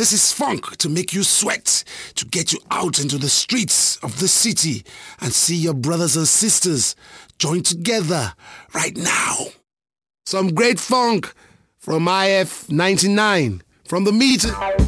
This is funk to make you sweat, to get you out into the streets of the city and see your brothers and sisters join together right now. Some great funk from IF 99 from the meter.